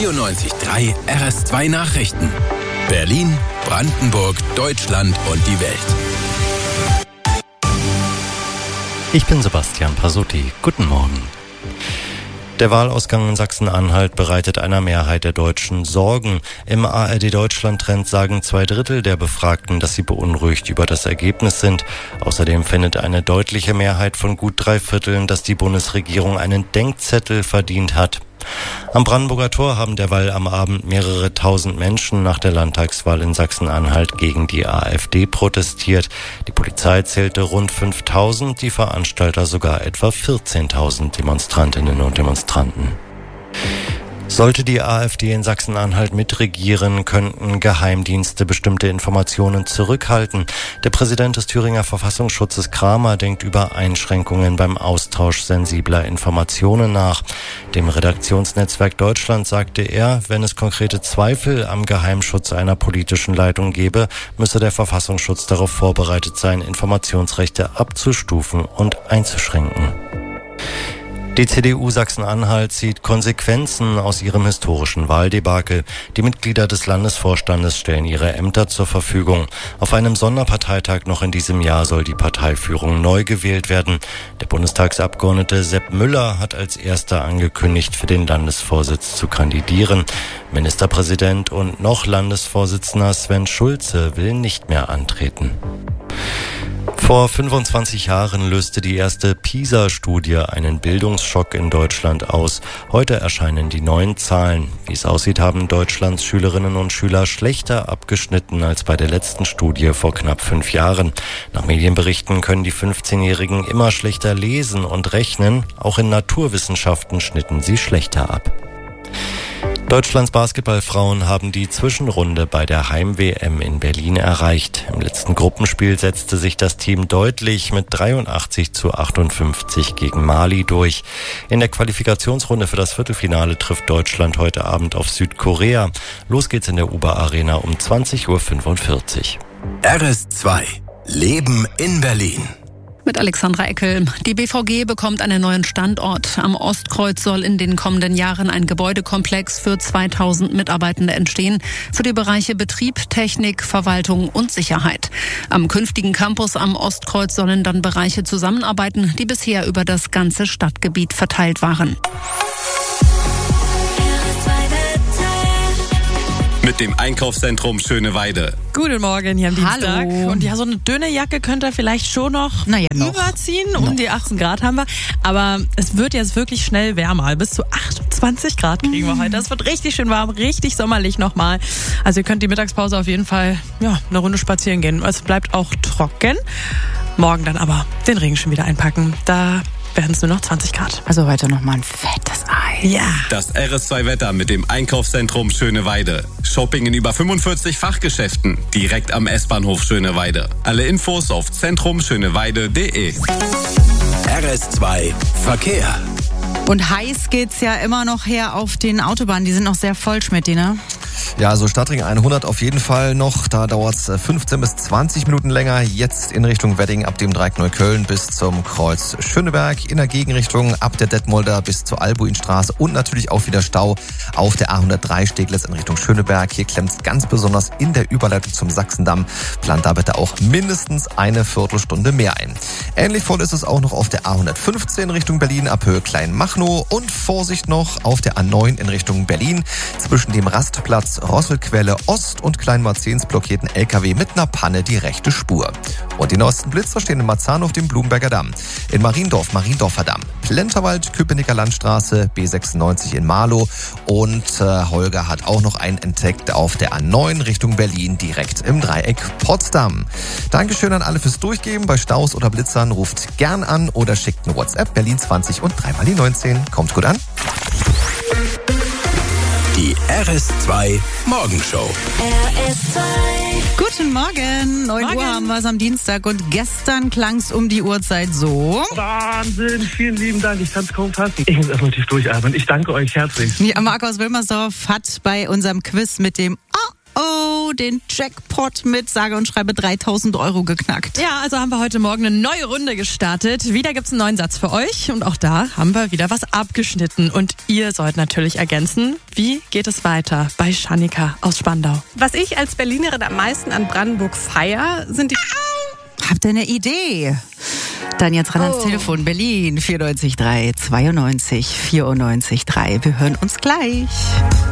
94.3 RS2 Nachrichten. Berlin, Brandenburg, Deutschland und die Welt. Ich bin Sebastian Pasutti. Guten Morgen. Der Wahlausgang in Sachsen-Anhalt bereitet einer Mehrheit der Deutschen Sorgen. Im ARD-Deutschland-Trend sagen 2/3 der Befragten, dass sie beunruhigt über das Ergebnis sind. Außerdem findet eine deutliche Mehrheit von gut 3/4, dass die Bundesregierung einen Denkzettel verdient hat. Am Brandenburger Tor haben derweil am Abend mehrere tausend Menschen nach der Landtagswahl in Sachsen-Anhalt gegen die AfD protestiert. Die Polizei zählte rund 5.000, die Veranstalter sogar etwa 14.000 Demonstrantinnen und Demonstranten. Sollte die AfD in Sachsen-Anhalt mitregieren, könnten Geheimdienste bestimmte Informationen zurückhalten. Der Präsident des Thüringer Verfassungsschutzes Kramer denkt über Einschränkungen beim Austausch sensibler Informationen nach. Dem Redaktionsnetzwerk Deutschland sagte er, wenn es konkrete Zweifel am Geheimschutz einer politischen Leitung gebe, müsse der Verfassungsschutz darauf vorbereitet sein, Informationsrechte abzustufen und einzuschränken. Die CDU Sachsen-Anhalt zieht Konsequenzen aus ihrem historischen Wahldebakel. Die Mitglieder des Landesvorstandes stellen ihre Ämter zur Verfügung. Auf einem Sonderparteitag noch in diesem Jahr soll die Parteiführung neu gewählt werden. Der Bundestagsabgeordnete Sepp Müller hat als erster angekündigt, für den Landesvorsitz zu kandidieren. Ministerpräsident und noch Landesvorsitzender Sven Schulze will nicht mehr antreten. Vor 25 Jahren löste die erste PISA-Studie einen Bildungsschock in Deutschland aus. Heute erscheinen die neuen Zahlen. Wie es aussieht, haben Deutschlands Schülerinnen und Schüler schlechter abgeschnitten als bei der letzten Studie vor knapp 5 Jahren. Nach Medienberichten können die 15-Jährigen immer schlechter lesen und rechnen. Auch in Naturwissenschaften schnitten sie schlechter ab. Deutschlands Basketballfrauen haben die Zwischenrunde bei der Heim-WM in Berlin erreicht. Im letzten Gruppenspiel setzte sich das Team deutlich mit 83-58 gegen Mali durch. In der Qualifikationsrunde für das Viertelfinale trifft Deutschland heute Abend auf Südkorea. Los geht's in der Uber-Arena um 20.45 Uhr. RS2 Leben in Berlin. Mit Alexandra Eckel. Die BVG bekommt einen neuen Standort. Am Ostkreuz soll in den kommenden Jahren ein Gebäudekomplex für 2000 Mitarbeitende entstehen, für die Bereiche Betrieb, Technik, Verwaltung und Sicherheit. Am künftigen Campus am Ostkreuz sollen dann Bereiche zusammenarbeiten, die bisher über das ganze Stadtgebiet verteilt waren. Mit dem Einkaufszentrum Schöneweide. Guten Morgen hier am Dienstag. Hallo. Und ja, so eine dünne Jacke könnt ihr vielleicht schon noch überziehen. Um die 18 Grad haben wir. Aber es wird jetzt wirklich schnell wärmer. Bis zu 28 Grad kriegen wir heute. Es wird richtig schön warm, richtig sommerlich nochmal. Also ihr könnt die Mittagspause auf jeden Fall eine Runde spazieren gehen. Es bleibt auch trocken. Morgen dann aber den Regen schon wieder einpacken. Da werden es nur noch 20 Grad. Also heute nochmal ein fettes Ei. Ja. Das RS2-Wetter mit dem Einkaufszentrum Schöneweide. Shopping in über 45 Fachgeschäften. Direkt am S-Bahnhof Schöneweide. Alle Infos auf zentrumschöneweide.de. RS2 Verkehr. Und heiß geht's ja immer noch her auf den Autobahnen. Die sind noch sehr voll, Schmidti, ne? Ja, also Stadtring 100 auf jeden Fall noch. Da dauert's 15 bis 20 Minuten länger. Jetzt in Richtung Wedding ab dem Dreieck Neukölln bis zum Kreuz Schöneberg. In der Gegenrichtung ab der Detmolder bis zur Albuinstraße. Und natürlich auch wieder Stau auf der A103 Steglitz in Richtung Schöneberg. Hier klemmt's ganz besonders in der Überleitung zum Sachsendamm. Plant da bitte auch mindestens eine Viertelstunde mehr ein. Ähnlich voll ist es auch noch auf der A115 Richtung Berlin ab Höhe Kleinmachnow. Und Vorsicht noch auf der A9 in Richtung Berlin. Zwischen dem Rastplatz Rosselquelle Ost und Kleinmarzens blockierten LKW mit einer Panne die rechte Spur. Und die neuesten Blitzer stehen in Marzahn auf dem Blumenberger Damm. In Mariendorfer Damm. Plenterwald, Köpenicker Landstraße, B96 in Marlow. Und Holger hat auch noch einen entdeckt auf der A9 Richtung Berlin, direkt im Dreieck Potsdam. Dankeschön an alle fürs Durchgeben. Bei Staus oder Blitzern ruft gern an oder schickt eine WhatsApp Berlin 20 und 3 die 19. Kommt gut an. Die RS2 Morgenshow. RS2. Guten Morgen. 9 Uhr haben wir es am Dienstag und gestern klang es um die Uhrzeit so. Wahnsinn, vielen lieben Dank. Ich kann es kaum fassen. Ich muss erstmal tief durchatmen. Ich danke euch herzlich. Ja, Marc aus Wilmersdorf hat bei unserem Quiz mit dem den Jackpot mit sage und schreibe 3.000 € geknackt. Ja, also haben wir heute Morgen eine neue Runde gestartet. Wieder gibt's einen neuen Satz für euch und auch da haben wir wieder was abgeschnitten. Und ihr sollt natürlich ergänzen, wie geht es weiter bei Schanika aus Spandau. Was ich als Berlinerin am meisten an Brandenburg feiere, sind die... Habt ihr eine Idee? Dann jetzt ran ans Telefon. Berlin 94.3 92 94.3. Wir hören uns gleich.